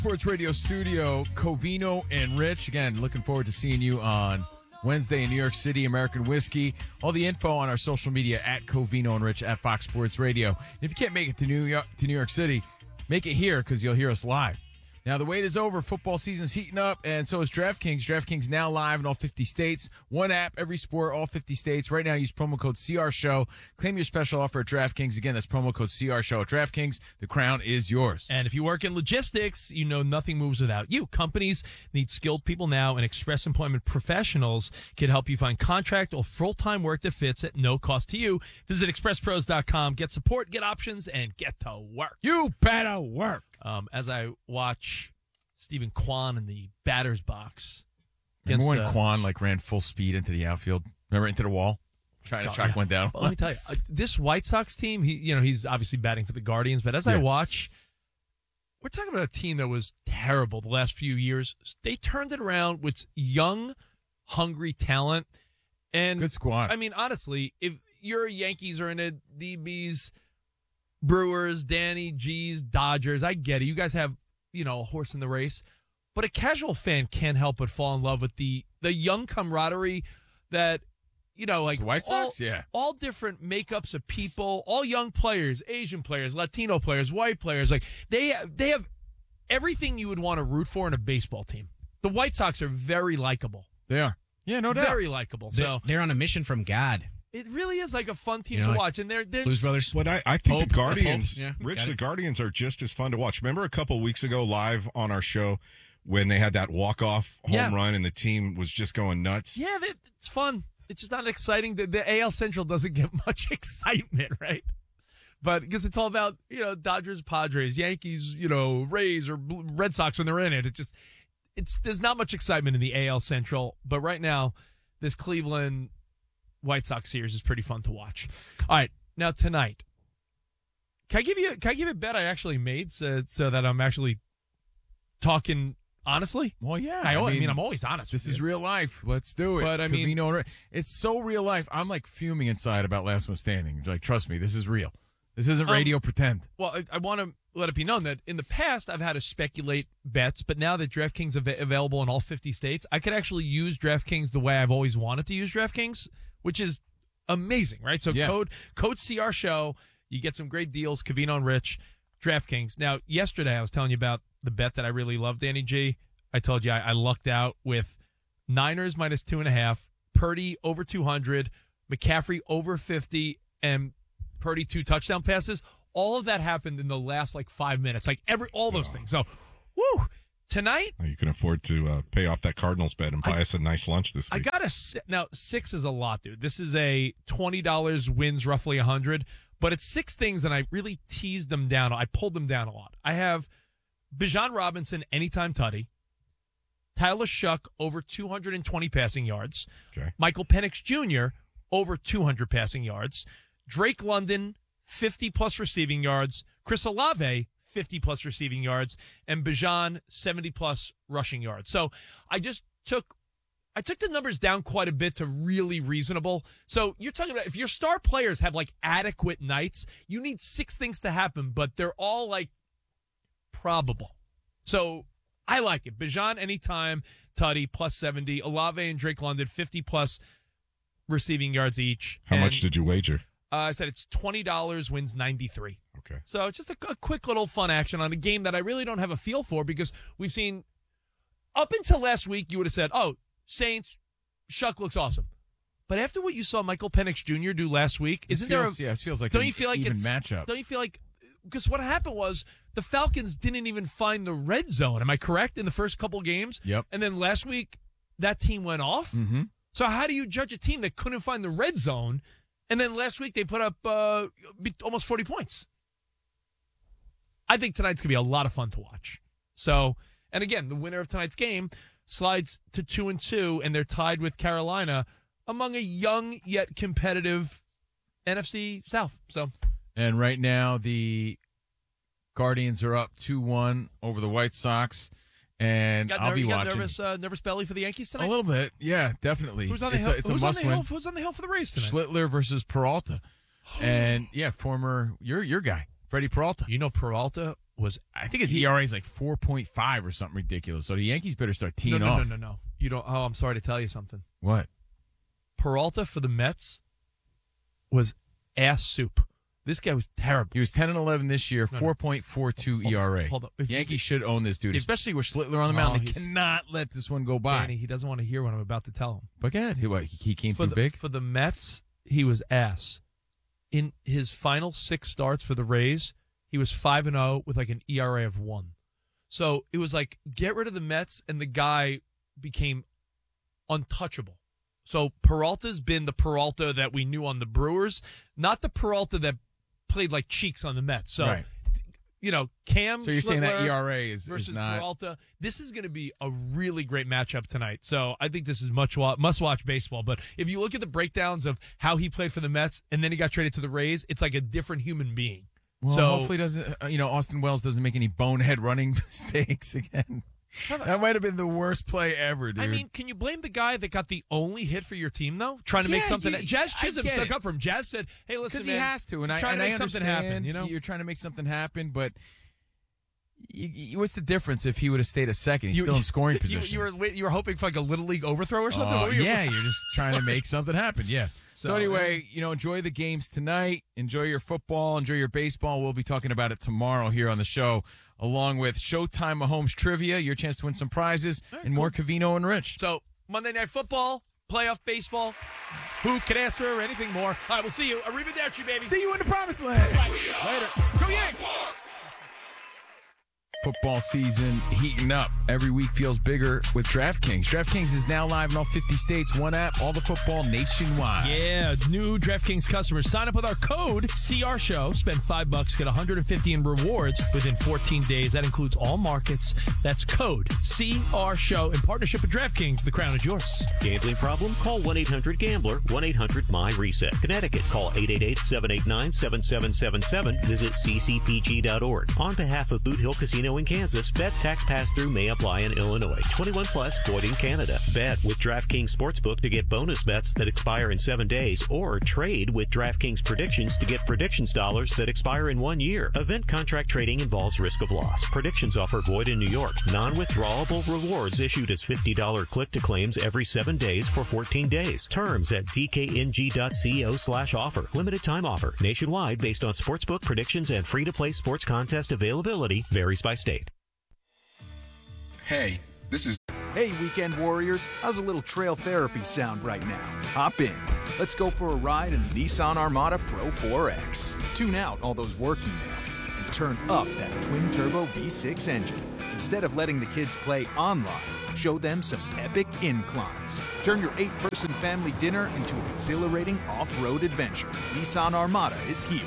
Sports Radio studio, Covino and Rich. Again, looking forward to seeing you on Wednesday in New York City, American Whiskey. All the info on our social media at Covino and Rich at Fox Sports Radio. If you can't make it to New York City, make it here because you'll hear us live. Now, the wait is over. Football season's heating up, and so is DraftKings. DraftKings now live in all 50 states. One app, every sport, all 50 states. Right now, use promo code CRSHOW. Claim your special offer at DraftKings. Again, that's promo code CRSHOW at DraftKings. The crown is yours. And if you work in logistics, you know nothing moves without you. Companies need skilled people now, and Express Employment Professionals can help you find contract or full-time work that fits at no cost to you. Visit expresspros.com. Get support, get options, and get to work. You better work. As I watch Stephen Kwan in the batter's box. Remember when Kwan ran full speed into the outfield? Remember, into the wall? Trying to track one down. Well, let me tell you, this White Sox team, he's obviously batting for the Guardians, but as I watch, we're talking about a team that was terrible the last few years. They turned it around with young, hungry talent. And good squad. I mean, honestly, if your Yankees are in it, DBs, Brewers, Danny, G's, Dodgers, I get it. You guys have, a horse in the race. But a casual fan can't help but fall in love with the young camaraderie that, the White Sox, all different makeups of people, all young players, Asian players, Latino players, white players. They have everything you would want to root for in a baseball team. The White Sox are very likable. They are. Yeah, no doubt. Very likable. They're on a mission from God. It really is like a fun team to watch. And they're Blues Brothers. What I think the Guardians, Rich, the Guardians are just as fun to watch. Remember a couple of weeks ago live on our show when they had that walk-off home run and the team was just going nuts? Yeah, it's fun. It's just not exciting. The AL Central doesn't get much excitement, right? But because it's all about, Dodgers, Padres, Yankees, Rays or Red Sox when they're in it. There's not much excitement in the AL Central. But right now, this Cleveland White Sox series is pretty fun to watch. All right, now tonight, can I give you a bet I actually made so that I'm actually talking honestly? Well, yeah. I mean, I'm always honest. This is real life. Let's do it. But I mean, it's so real life. I'm fuming inside about Last One Standing. Trust me, this is real. This isn't radio pretend. Well, I want to let it be known that in the past I've had to speculate bets, but now that DraftKings is available in all 50 states, I could actually use DraftKings the way I've always wanted to use DraftKings, which is amazing, right? So code CR Show, you get some great deals. Covino and Rich, DraftKings. Now, yesterday I was telling you about the bet that I really love, Danny G. I told you I lucked out with Niners minus 2.5, Purdy over 200, McCaffrey over 50, and Purdy 2 touchdown passes. All of that happened in the last 5 minutes. All those things. So, woo! Tonight, you can afford to pay off that Cardinals bet and buy us a nice lunch this week. Now 6 is a lot, dude. This is a $20 wins roughly 100, but it's 6 things, and I really teased them down. I pulled them down a lot. I have Bijan Robinson anytime tutty, Tyler Shuck over 220 passing yards, Michael Penix Jr. over 200 passing yards, Drake London 50+ receiving yards, Chris Olave 50+ receiving yards, and Bijan 70+ rushing yards. So I took the numbers down quite a bit to really reasonable. So you're talking about if your star players have adequate nights, you need 6 things to happen, but they're all probable. So I like it. Bijan anytime, Tutty plus 70, Olave and Drake London 50+ receiving yards each. How much did you wager? I said it's $20 wins 93. Okay. So it's just a quick little fun action on a game that I really don't have a feel for because we've seen up until last week, you would have said, oh, Saints, Shuck looks awesome. But after what you saw Michael Penix Jr. do last week, it feels like don't you feel like even it's matchup? Don't you feel like because what happened was the Falcons didn't even find the red zone. Am I correct? In the first couple games? Yep. And then last week, that team went off? Mm-hmm. So how do you judge a team that couldn't find the red zone? And then last week, they put up almost 40 points. I think tonight's going to be a lot of fun to watch. So, and again, the winner of tonight's game slides to 2-2, and they're tied with Carolina among a young yet competitive NFC South. So, and right now, the Guardians are up 2-1 over the White Sox. And I'll be watching. Nervous belly for the Yankees tonight? A little bit, yeah, definitely. Who's on the hill? Who's on the hill for the Rays tonight? Schlittler versus Peralta, and former your guy Freddie Peralta. You know Peralta was I think his ERA is like 4.5 or something ridiculous. So the Yankees better start teeing off. No. You don't. Oh, I'm sorry to tell you something. What? Peralta for the Mets was ass soup. This guy was terrible. He was 10-11 this year, 4.42 ERA. Hold on. Yankees should own this dude, especially with Schlittler on the mound. They cannot let this one go by. Danny, he doesn't want to hear what I'm about to tell him. But go ahead. He came through big? For the Mets, he was ass. In his final 6 starts for the Rays, he was 5-0 with like an ERA of 1. So it was like, get rid of the Mets, and the guy became untouchable. So Peralta's been the Peralta that we knew on the Brewers, not the Peralta that played like cheeks on the Mets. So, right. Cam. So you're saying that ERA is versus not... Peralta. This is going to be a really great matchup tonight. So I think this is must-watch baseball. But if you look at the breakdowns of how he played for the Mets and then he got traded to the Rays, it's like a different human being. Well, so hopefully doesn't. Austin Wells doesn't make any bonehead running mistakes again. That might have been the worst play ever, dude. I mean, can you blame the guy that got the only hit for your team, though? Trying to make something. Jazz Chisholm stuck up for him. Jazz said, "Hey, listen, man, because he has to, and trying to make something happen. You're trying to make something happen, but what's the difference if he would have stayed a second? He's still in scoring position. You were hoping for like a little league overthrow or something. You're just trying to make something happen. Yeah. So anyway, enjoy the games tonight. Enjoy your football. Enjoy your baseball. We'll be talking about it tomorrow here on the show, along with Showtime Mahomes Trivia, your chance to win some prizes, and more Covino and Rich. So Monday Night Football, playoff baseball. Who can ask for anything more? All right, we'll see you. Arrivederci, baby. See you in the promised land. Later. Go Yanks. Football season heating up. Every week feels bigger with DraftKings. DraftKings is now live in all 50 states. One app, all the football nationwide. Yeah, new DraftKings customers sign up with our code CRSHOW. Spend $5, get $150 in rewards within 14 days. That includes all markets. That's code CRSHOW in partnership with DraftKings. The crown is yours. Gambling problem? Call 1-800-GAMBLER. 1-800-MY-RESET. Connecticut, call 888-789-7777. Visit ccpg.org. On behalf of Boot Hill Casino in Kansas, bet tax pass-through may apply in Illinois. 21 plus, void in Canada. Bet with DraftKings Sportsbook to get bonus bets that expire in 7 days, or trade with DraftKings Predictions to get predictions dollars that expire in 1 year. Event contract trading involves risk of loss. Predictions offer void in New York. Non-withdrawable rewards issued as $50 click-to-claims every 7 days for 14 days. Terms at dkng.co/offer. Limited time offer. Nationwide based on sportsbook predictions and free-to-play sports contest availability. Varies by state. Hey, Hey, weekend warriors. How's a little trail therapy sound right now? Hop in. Let's go for a ride in the Nissan Armada Pro 4X. Tune out all those work emails and turn up that twin-turbo V6 engine. Instead of letting the kids play online, show them some epic inclines. Turn your 8-person family dinner into an exhilarating off-road adventure. Nissan Armada is here.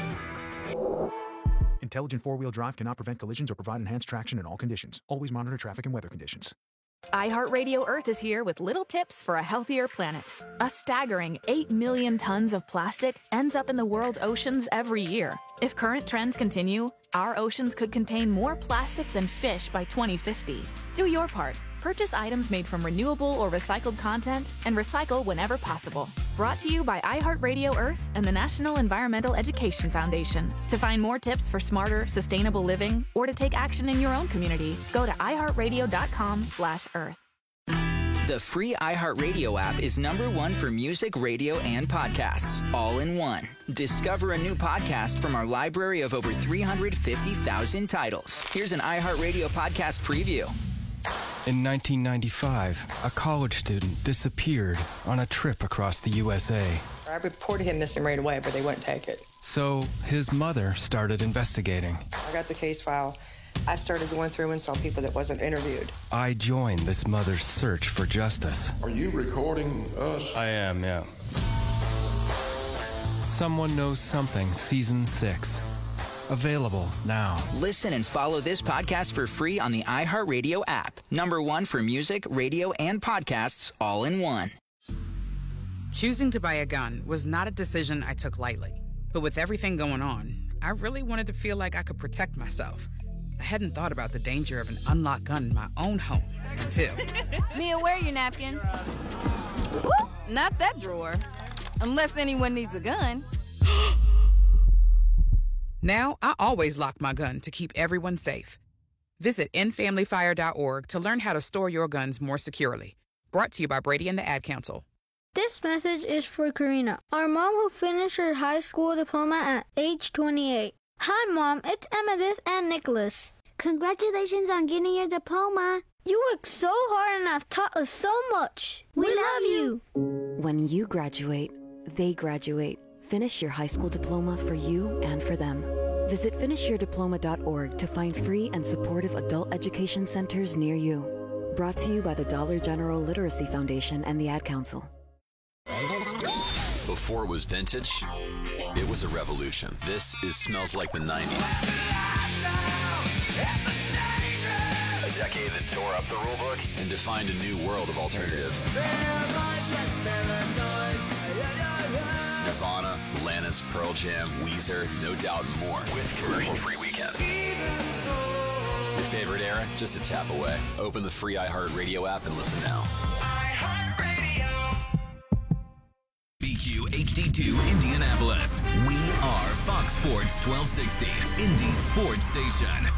Intelligent four-wheel drive cannot prevent collisions or provide enhanced traction in all conditions. Always monitor traffic and weather conditions. iHeartRadio Earth is here with little tips for a healthier planet. A staggering 8 million tons of plastic ends up in the world's oceans every year. If current trends continue, our oceans could contain more plastic than fish by 2050. Do your part. Purchase items made from renewable or recycled content and recycle whenever possible. Brought to you by iHeartRadio Earth and the National Environmental Education Foundation. To find more tips for smarter, sustainable living or to take action in your own community, go to iHeartRadio.com/Earth. The free iHeartRadio app is #1 for music, radio, and podcasts, all in one. Discover a new podcast from our library of over 350,000 titles. Here's an iHeartRadio podcast preview. In 1995, a college student disappeared on a trip across the USA. I reported him missing right away, but they wouldn't take it. So his mother started investigating. I got the case file. I started going through and saw people that wasn't interviewed. I joined this mother's search for justice. Are you recording us? I am, yeah. Someone Knows Something, Season 6. Available now. Listen and follow this podcast for free on the iHeartRadio app. #1 for music, radio, and podcasts, all in one. Choosing to buy a gun was not a decision I took lightly. But with everything going on, I really wanted to feel like I could protect myself. I hadn't thought about the danger of an unlocked gun in my own home until... Mia, where are your napkins? Ooh, not that drawer. Unless anyone needs a gun. Now, I always lock my gun to keep everyone safe. Visit endfamilyfire.org to learn how to store your guns more securely. Brought to you by Brady and the Ad Council. This message is for Karina, our mom who finished her high school diploma at age 28. Hi, Mom. It's Emmettith and Nicholas. Congratulations on getting your diploma. You worked so hard and have taught us so much. We love you. When you graduate, they graduate. Finish your high school diploma for you and for them. Visit finishyourdiploma.org to find free and supportive adult education centers near you. Brought to you by the Dollar General Literacy Foundation and the Ad Council. Before it was vintage, it was a revolution. This is Smells Like the 90s. A decade that tore up the rulebook and defined a new world of alternative. Nirvana, Alanis, Pearl Jam, Weezer, No Doubt, and more. With commercial-free weekends. Your favorite era? Just a tap away. Open the free iHeartRadio app and listen now. BQ HD2 Indianapolis. We are Fox Sports 1260, Indy's sports station.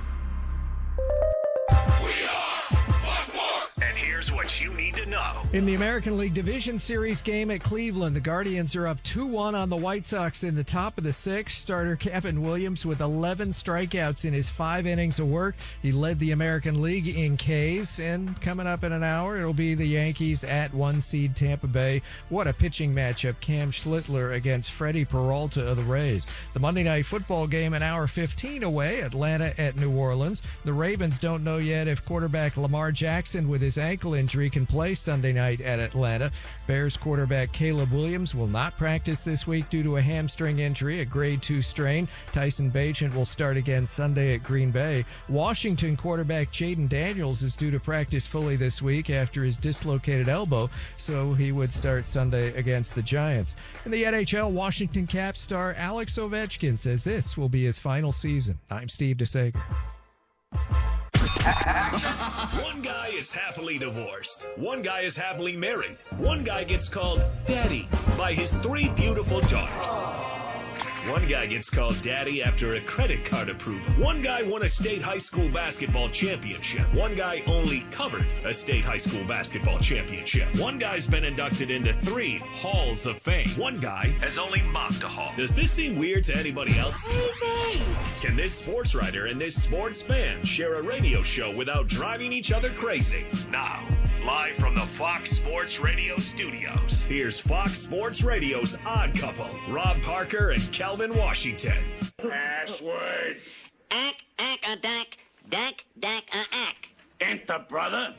And here's what you need to know. In the American League Division Series game at Cleveland, the Guardians are up 2-1 on the White Sox in the top of the sixth. Starter Kevin Williams with 11 strikeouts in his 5 innings of work. He led the American League in Ks. And coming up in an hour, it'll be the Yankees at 1 seed Tampa Bay. What a pitching matchup. Cam Schlittler against Freddie Peralta of the Rays. The Monday Night Football game an hour 15 away, Atlanta at New Orleans. The Ravens don't know yet if quarterback Lamar Jackson with his ankle injury can play Sunday night at Atlanta. Bears quarterback Caleb Williams will not practice this week due to a hamstring injury, a grade 2 strain. Tyson Bagent will start again Sunday at Green Bay. Washington quarterback Jaden Daniels is due to practice fully this week after his dislocated elbow, so he would start Sunday against the Giants. In the NHL, Washington Caps star Alex Ovechkin says this will be his final season. I'm Steve DeSager. One guy is happily divorced. One guy is happily married. One guy gets called Daddy by his 3 beautiful daughters. One guy gets called Daddy after a credit card approval. One guy won a state high school basketball championship. One guy only covered a state high school basketball championship. One guy's been inducted into 3 halls of fame. One guy has only mopped a hall. Does this seem weird to anybody else? Can this sports writer and this sports fan share a radio show without driving each other crazy? Now, live from the Fox Sports Radio studios, here's Fox Sports Radio's Odd Couple, Rob Parker and Calvin Washington. Password. Ack, dack, Enter, brother.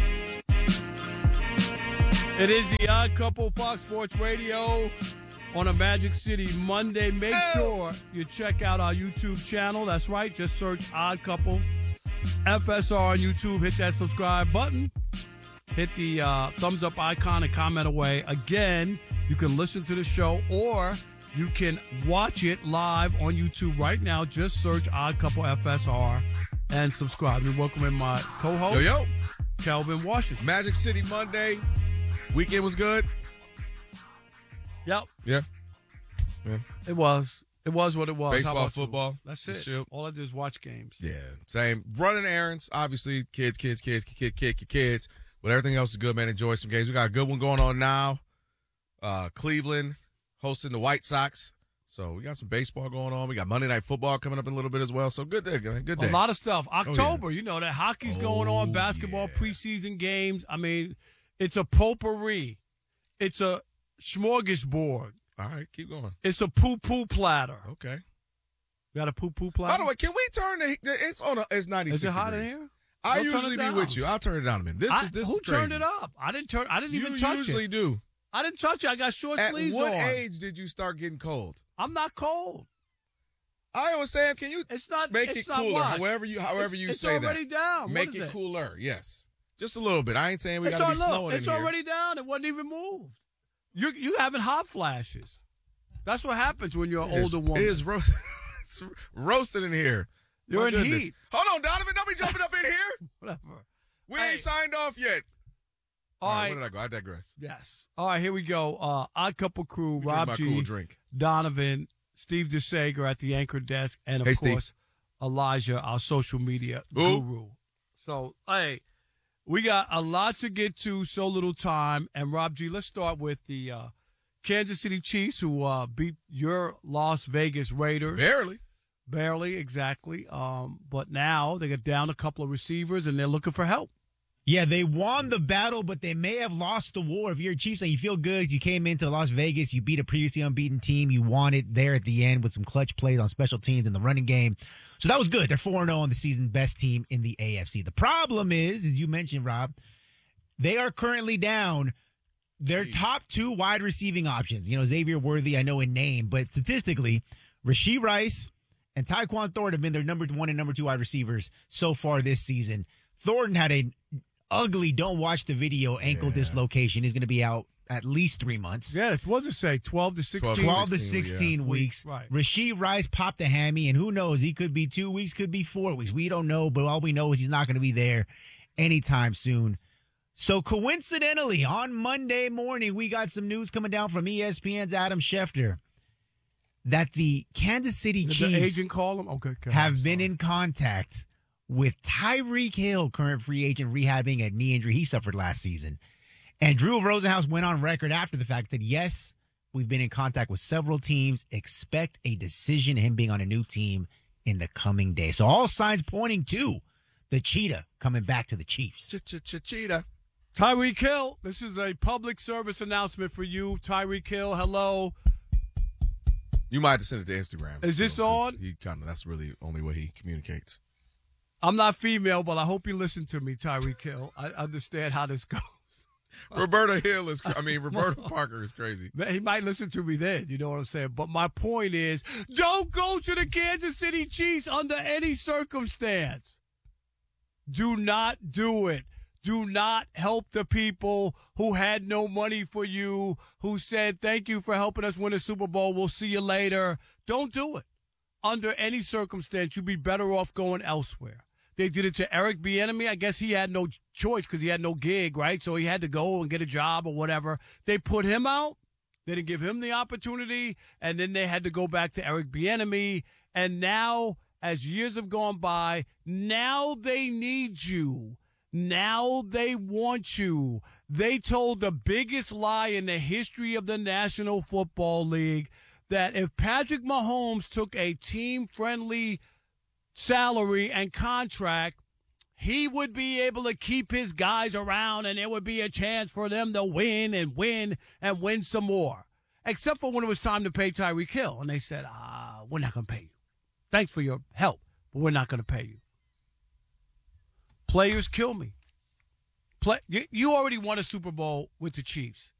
It is the Odd Couple, Fox Sports Radio on a Magic City Monday. Make sure you check out our YouTube channel. That's right. Just search Odd Couple FSR on YouTube. Hit that subscribe button. Hit the thumbs up icon and comment away. Again, you can listen to the show or you can watch it live on YouTube right now. Just search Odd Couple FSR and subscribe. And welcome in my co-host, Yo, Calvin Washington. Magic City Monday. Weekend was good. Yep. Yeah. It was what it was. Baseball, football. That's it. Chill. All I do is watch games. Yeah. Same. Running errands. Obviously, kids. But everything else is good, man. Enjoy some games. We got a good one going on now. Cleveland hosting the White Sox. So we got some baseball going on. We got Monday Night Football coming up in a little bit as well. So good day, man. Good day. A lot of stuff. October, yeah. You know, that hockey's going on, basketball preseason games. I mean, it's a potpourri. It's a smorgasbord. All right, keep going. It's a poo-poo platter. Okay. Got a poo-poo platter? By the way, can we turn it's 96 Is it hot degrees. in here? I Don't usually be with you. I'll turn it down a minute. This Who is crazy. turned it up? I didn't even touch it. You usually do. I didn't touch it. I got short sleeves on. At what age did you start getting cold? I'm not cold. I was saying, can you make it cooler? What? However you it's say that. It's already down. Make it cooler. Yes, just a little bit. I ain't saying we got to be snowing It's already down. It wasn't even moved. You having hot flashes. That's what happens when you're an older woman. It is it's roasted in here. You're in heat. Hold on, Donovan. Don't be jumping up in here. Whatever. We ain't signed off yet. All right. Where did I go? I digress. Yes. All right, here we go. Odd Couple crew, Rob my G, cool drink. Donovan, Steve DeSager at the anchor desk, and, of Hey, course, Steve. Elijah, our social media guru. So, hey, we got a lot to get to, so little time. And, Rob G., let's start with the Kansas City Chiefs, who beat your Las Vegas Raiders. Barely, exactly. But now they got down a couple of receivers, and they're looking for help. Yeah, they won the battle, but they may have lost the war. If you're a Chiefs and you feel good, you came into Las Vegas, you beat a previously unbeaten team, you won it there at the end with some clutch plays on special teams in the running game. So that was good. They're 4-0 on the season, best team in the AFC. The problem is, as you mentioned, Rob, they are currently down their top two wide receiving options. You know, Xavier Worthy, I know in name, but statistically, Rashee Rice and Tyquan Thornton have been their number 1 and number 2 wide receivers so far this season. Thornton had an ugly, don't watch the video, ankle dislocation. He's going to be out at least 3 months. Yeah, what does it say? 12 to 16? 12 to 16 weeks. Right. Rashee Rice popped a hammy, and who knows? He could be 2 weeks, could be 4 weeks. We don't know, but all we know is he's not going to be there anytime soon. So coincidentally, on Monday morning, we got some news coming down from ESPN's Adam Schefter that the Kansas City Chiefs the agent call him? Okay, have been in contact with Tyreek Hill, current free agent, rehabbing a knee injury he suffered last season. And Drew Rosenhaus went on record after the fact that, yes, we've been in contact with several teams. Expect a decision, him being on a new team in the coming days. So all signs pointing to the Cheetah coming back to the Chiefs. Cheetah. Tyreek Hill, this is a public service announcement for you. Tyreek Hill, hello. You might have to send it to Instagram. Is this on? That's really the only way he communicates. I'm not female, but I hope you listen to me, Tyreek Hill. I understand how this goes. Roberto Parker is crazy. He might listen to me then, you know what I'm saying? But my point is, don't go to the Kansas City Chiefs under any circumstance. Do not do it. Do not help the people who had no money for you, who said, thank you for helping us win a Super Bowl. We'll see you later. Don't do it. Under any circumstance, you'd be better off going elsewhere. They did it to Eric Bieniemy. I guess he had no choice because he had no gig, right? So he had to go and get a job or whatever. They put him out. They didn't give him the opportunity. And then they had to go back to Eric Bieniemy. And now, as years have gone by, now they need you. Now they want you. They told the biggest lie in the history of the National Football League that if Patrick Mahomes took a team-friendly salary and contract, he would be able to keep his guys around and there would be a chance for them to win and win and win some more. Except for when it was time to pay Tyreek Hill. And they said, we're not going to pay you. Thanks for your help, but we're not going to pay you. Players kill me. You already won a Super Bowl with the Chiefs.